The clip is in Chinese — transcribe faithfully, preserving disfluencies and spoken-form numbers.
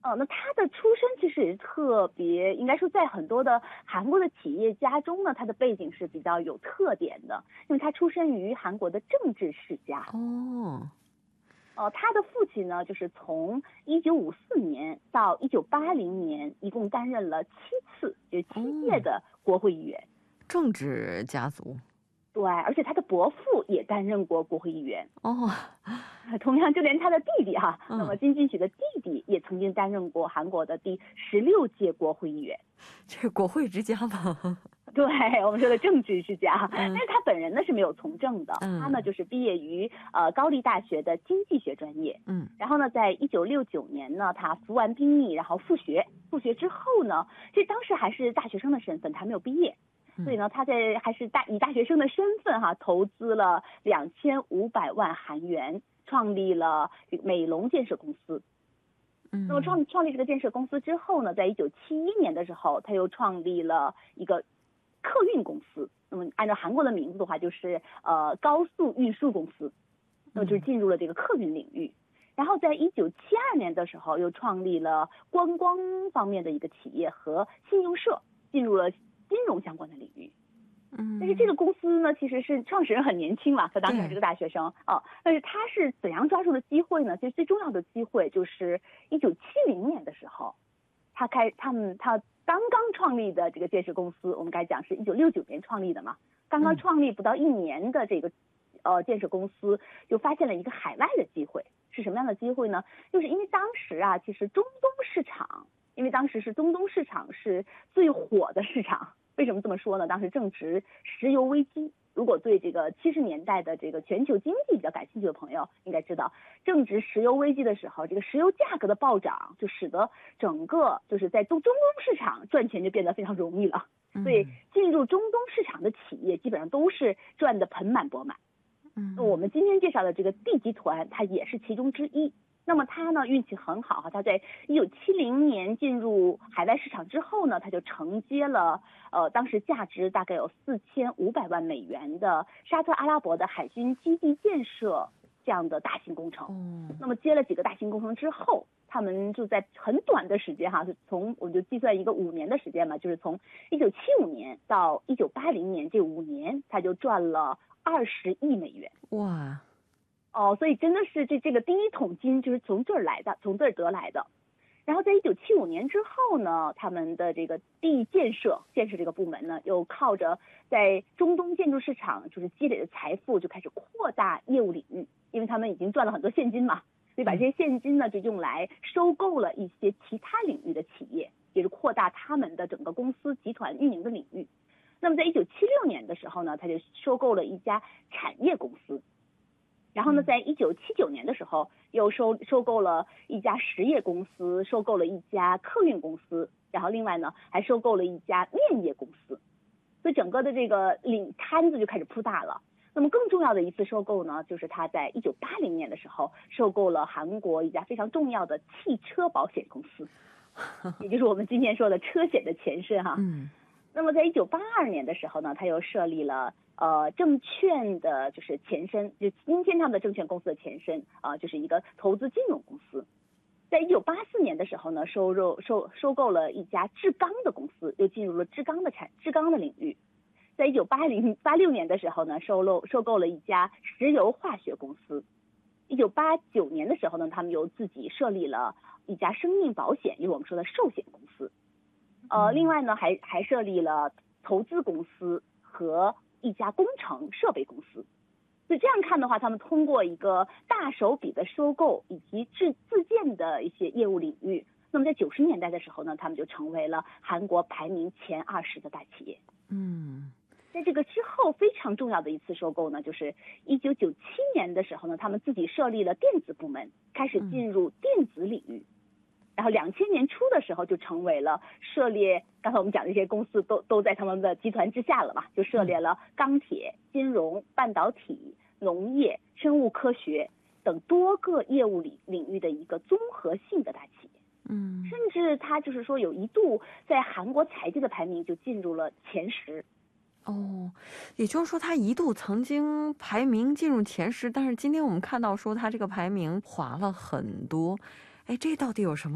呃，那他的出身其实也是特别，应该说在很多的韩国的企业家中呢，他的背景是比较有特点的，因为他出身于韩国的政治世家。 哦。 呃，他的父亲呢，就是从一九五四年到一九八零年，一共担任了七次，就是七届哦。 的国会议员。 政治家族。 对，而且他的伯父也担任过国会议员。 哦。 同样就连他的弟弟哈，那么嗯。 金俊喜的弟弟也曾经担任过韩国的第十六届国会议员。 这是国会之家吗？ 对，我们说的政治之家。 嗯。 但是他本人呢是没有从政的， 嗯。 他呢就是毕业于呃高丽大学的经济学专业。 嗯。 然后呢，在一九六九年呢，他服完兵役，然后复学。复学之后呢，其实当时还是大学生的身份，他没有毕业。所以呢，他在还是大以大学生的身份哈，投资了两千五百万韩元，创立了美龙建设公司。 嗯。 那么创创立这个建设公司之后呢，在一九七一年的时候，他又创立了一个客运公司。那么按照韩国的名字的话，就是呃高速运输公司。那么就是进入了这个客运领域。然后在一九七二年的时候，又创立了观光方面的一个企业和信用社，进入了金融相关的领域。 嗯。 但是这个公司呢，其实是创始人很年轻嘛，他当时还是个大学生啊。但是他是怎样抓住的机会呢？其实最重要的机会就是一九七零年的时候，他开他们他刚刚创立的这个建设公司，我们该讲是一九六九年创立的嘛，刚刚创立不到一年的这个呃建设公司，就发现了一个海外的机会。是什么样的机会呢？就是因为当时啊，其实中东市场，因为当时是中东市场是最火的市场。为什么这么说呢？当时正值石油危机。如果对这个七十年代的这个全球经济比较感兴趣的朋友，应该知道，正值石油危机的时候，这个石油价格的暴涨，就使得整个就是在中中东市场赚钱就变得非常容易了。所以进入中东市场的企业基本上都是赚得盆满钵满。 嗯。 我们今天介绍的这个D集团，它也是其中之一。那么他呢运气很好哈，他在一九七零年进入海外市场之后呢，他就承接了呃当时价值大概有四千五百万美元的沙特阿拉伯的海军基地建设这样的大型工程。 嗯。 那么接了几个大型工程之后，他们就在很短的时间哈，就从我就计算一个五年的时间嘛，就是从一九七五年到一九八零年这五年，他就赚了二十亿美元。 哇。 哦，所以真的是这这个第一桶金就是从这儿来的，从这儿得来的。然后在一九七五年之后呢，他们的这个地建设建设这个部门呢，又靠着在中东建筑市场就是积累的财富，就开始扩大业务领域，因为他们已经赚了很多现金嘛，所以把这些现金呢就用来收购了一些其他领域的企业，也是扩大他们的整个公司集团运营的领域。那么在一九七六年的时候呢，他就收购了一家产业公司。然后呢，在一九七九年的时候，又收收购了一家实业公司，收购了一家客运公司，然后另外呢，还收购了一家面业公司，所以整个的这个领摊子就开始铺大了。那么更重要的一次收购呢，就是他在一九八零年的时候收购了韩国一家非常重要的汽车保险公司，也就是我们今天说的车险的前身哈。 嗯。 那么在一九八二年的时候呢，他又设立了呃证券的就是前身，就今天他们的证券公司的前身啊、呃，就是一个投资金融公司。在一九八四年的时候呢，收入收收购了一家制钢的公司，又进入了制钢的产制钢的领域。在一九八零八六年的时候呢，收购收购了一家石油化学公司。一九八九年的时候呢，他们又自己设立了一家生命保险，就是我们说的寿险公司。呃，另外呢，还还设立了投资公司和一家工程设备公司。所以这样看的话，他们通过一个大手笔的收购以及自自建的一些业务领域，那么在九十年代的时候呢，他们就成为了韩国排名前二十的大企业。 嗯。 在这个之后非常重要的一次收购呢，就是一九九七年的时候呢，他们自己设立了电子部门，开始进入电子领域。然后两千年初的时候就成为了涉猎，刚才我们讲的这些公司都都在他们的集团之下了嘛，就涉猎了钢铁、金融、半导体、农业、生物科学等多个业务领领域的一个综合性的大企业。 嗯。 甚至它就是说有一度在韩国财界的排名就进入了前十。 哦，也就是说他一度曾经排名进入前十，但是今天我们看到说他这个排名滑了很多。哎，这到底有什么